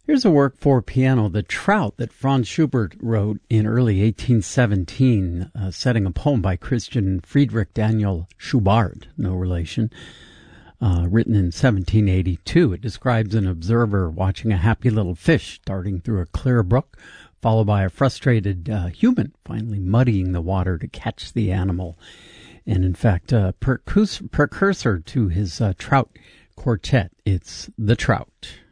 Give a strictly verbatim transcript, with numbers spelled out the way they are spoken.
Here's a work for piano, The Trout, that Franz Schubert wrote in early eighteen seventeen, uh, setting a poem by Christian Friedrich Daniel Schubart, no relation, uh, written in seventeen eighty-two. It describes an observer watching a happy little fish darting through a clear brook, followed by a frustrated uh, human finally muddying the water to catch the animal. And in fact, a precursor, precursor to his uh, Trout Quartet, it's The Trout.